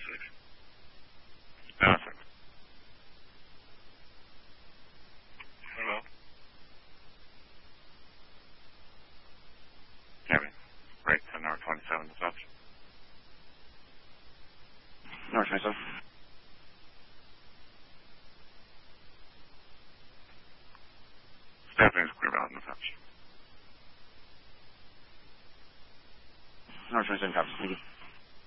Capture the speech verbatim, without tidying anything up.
Perfect. Hello? Kevin. Great, ten hour twenty-seven to touch. North twenty-seven. Staffing is clear out in the touch. North twenty-seven copies. Thank you.